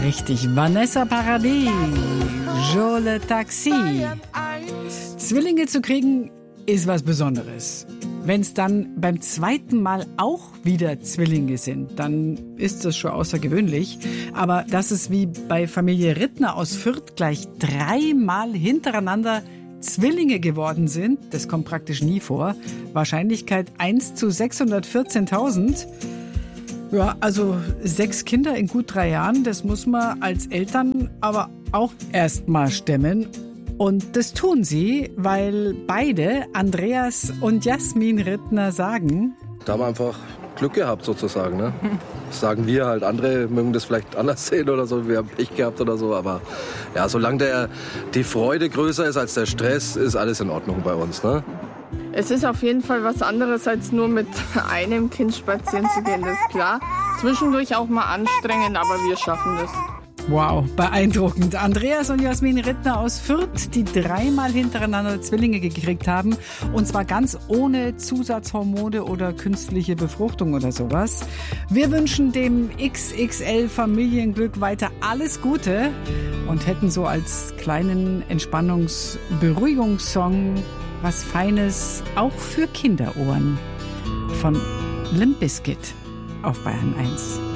Richtig, Vanessa Paradis, Jolie Taxi. Zwillinge zu kriegen ist was Besonderes. Wenn es dann beim zweiten Mal auch wieder Zwillinge sind, dann ist das schon außergewöhnlich. Aber dass es wie bei Familie Rittner aus Fürth gleich 3-mal hintereinander Zwillinge geworden sind, das kommt praktisch nie vor. Wahrscheinlichkeit 1 zu 614.000. Ja, also 6 Kinder in gut 3 Jahren, das muss man als Eltern aber auch erst mal stemmen. Und das tun sie, weil beide, Andreas und Jasmin Rittner, sagen: Da haben wir einfach Glück gehabt sozusagen, ne? Das sagen wir halt. Andere mögen das vielleicht anders sehen oder so. Wir haben Pech gehabt oder so. Aber ja, solange die Freude größer ist als der Stress, ist alles in Ordnung bei uns, ne? Es ist auf jeden Fall was anderes, als nur mit einem Kind spazieren zu gehen, das ist klar. Zwischendurch auch mal anstrengend, aber wir schaffen das. Wow, beeindruckend. Andreas und Jasmin Rittner aus Fürth, die 3-mal hintereinander Zwillinge gekriegt haben. Und zwar ganz ohne Zusatzhormone oder künstliche Befruchtung oder sowas. Wir wünschen dem XXL-Familienglück weiter alles Gute und hätten so als kleinen Entspannungs-Beruhigungssong was Feines auch für Kinderohren von Limp Bizkit auf Bayern 1.